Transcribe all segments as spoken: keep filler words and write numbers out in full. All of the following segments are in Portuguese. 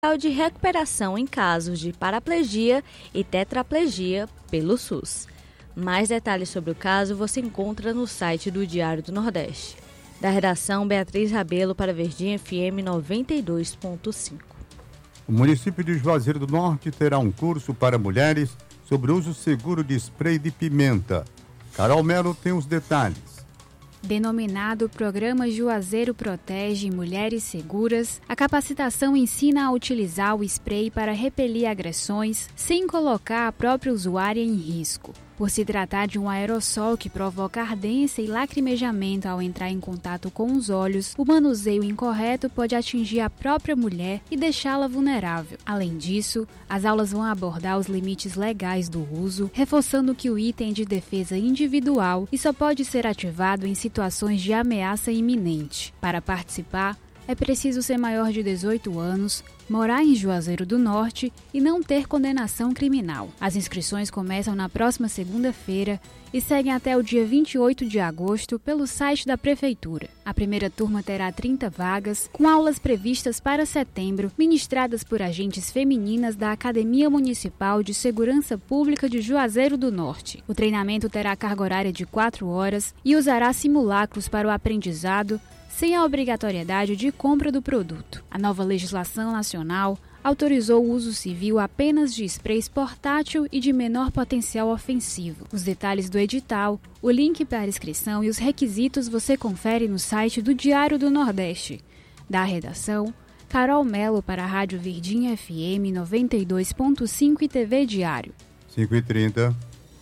de recuperação em casos de paraplegia e tetraplegia pelo SUS. Mais detalhes sobre o caso você encontra no site do Diário do Nordeste. Da redação, Beatriz Rabelo para Verdinha F M noventa e dois ponto cinco. O município de Juazeiro do Norte terá um curso para mulheres sobre uso seguro de spray de pimenta. Carol Melo tem os detalhes. Denominado Programa Juazeiro Protege Mulheres Seguras, a capacitação ensina a utilizar o spray para repelir agressões sem colocar a própria usuária em risco. Por se tratar de um aerossol que provoca ardência e lacrimejamento ao entrar em contato com os olhos, o manuseio incorreto pode atingir a própria mulher e deixá-la vulnerável. Além disso, as aulas vão abordar os limites legais do uso, reforçando que o item é de defesa individual e só pode ser ativado em situações de ameaça iminente. Para participar, é preciso ser maior de dezoito anos, morar em Juazeiro do Norte e não ter condenação criminal. As inscrições começam na próxima segunda-feira e seguem até o dia vinte e oito de agosto pelo site da Prefeitura. A primeira turma terá trinta vagas, com aulas previstas para setembro, ministradas por agentes femininas da Academia Municipal de Segurança Pública de Juazeiro do Norte. O treinamento terá carga horária de quatro horas e usará simulacros para o aprendizado, sem a obrigatoriedade de compra do produto. A nova legislação nacional autorizou o uso civil apenas de sprays portátil e de menor potencial ofensivo. Os detalhes do edital, o link para a inscrição e os requisitos você confere no site do Diário do Nordeste. Da redação, Carol Melo para a Rádio Verdinha F M noventa e dois ponto cinco e T V Diário. cinco e trinta.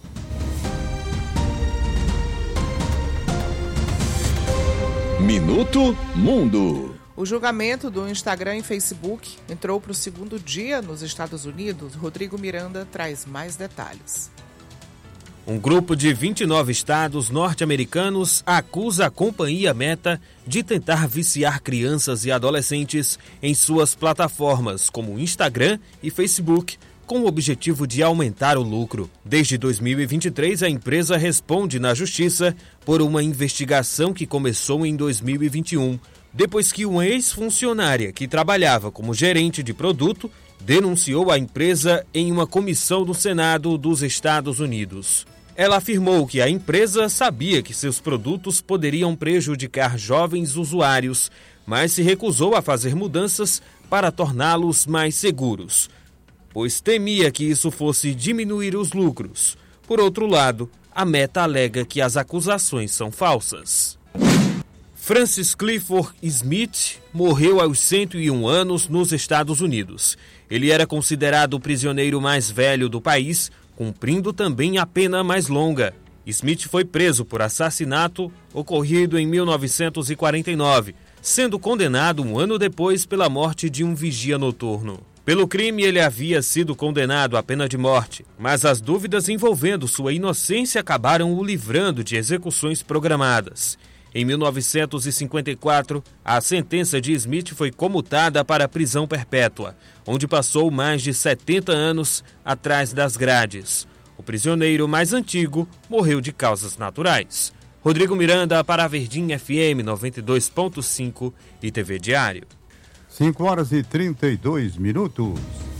Minuto Mundo. O julgamento do Instagram e Facebook entrou para o segundo dia nos Estados Unidos. Rodrigo Miranda traz mais detalhes. Um grupo de vinte e nove estados norte-americanos acusa a companhia Meta de tentar viciar crianças e adolescentes em suas plataformas como Instagram e Facebook, com o objetivo de aumentar o lucro. Desde dois mil e vinte e três, a empresa responde na Justiça por uma investigação que começou em dois mil e vinte e um, depois que uma ex-funcionária que trabalhava como gerente de produto denunciou a empresa em uma comissão do Senado dos Estados Unidos. Ela afirmou que a empresa sabia que seus produtos poderiam prejudicar jovens usuários, mas se recusou a fazer mudanças para torná-los mais seguros, pois temia que isso fosse diminuir os lucros. Por outro lado, a Meta alega que as acusações são falsas. Francis Clifford Smith morreu aos cento e um anos nos Estados Unidos. Ele era considerado o prisioneiro mais velho do país, cumprindo também a pena mais longa. Smith foi preso por assassinato ocorrido em mil novecentos e quarenta e nove, sendo condenado um ano depois pela morte de um vigia noturno. Pelo crime, ele havia sido condenado à pena de morte, mas as dúvidas envolvendo sua inocência acabaram o livrando de execuções programadas. Em mil novecentos e cinquenta e quatro, a sentença de Smith foi comutada para prisão perpétua, onde passou mais de setenta anos atrás das grades. O prisioneiro mais antigo morreu de causas naturais. Rodrigo Miranda para a Verdinha F M noventa e dois ponto cinco e T V Diário. cinco horas e trinta e dois minutos.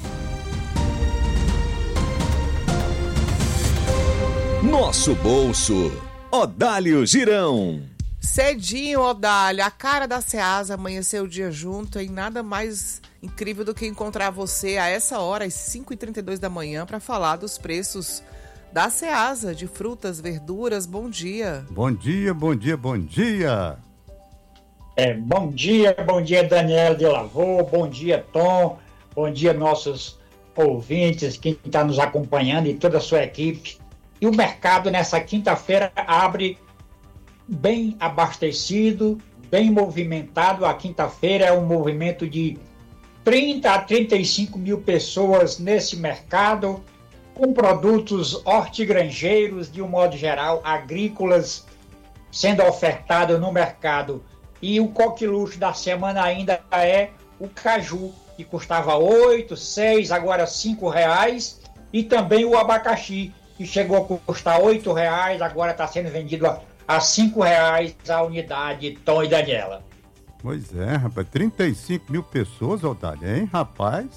Nosso bolso. Odálio Girão. Cedinho, Odálio, a cara da Ceasa amanheceu o dia junto e nada mais incrível do que encontrar você a essa hora, às cinco e trinta e dois da manhã, para falar dos preços da Ceasa, de frutas, verduras. Bom dia. Bom dia, bom dia, bom dia. É, bom dia, bom dia, Daniela de Lavô, bom dia, Tom, bom dia, nossos ouvintes, quem está nos acompanhando e toda a sua equipe. E o mercado nessa quinta-feira abre bem abastecido, bem movimentado. A quinta-feira é um movimento de trinta a trinta e cinco mil pessoas nesse mercado, com produtos hortigranjeiros, de um modo geral, agrícolas, sendo ofertado no mercado. E o coqueluche da semana ainda é o caju, que custava oito, seis, agora cinco reais. E também o abacaxi, que chegou a custar oito reais, agora está sendo vendido a, a cinco reais a unidade, Tom e Daniela. Pois é, rapaz, trinta e cinco mil pessoas, Odálio, hein, rapaz?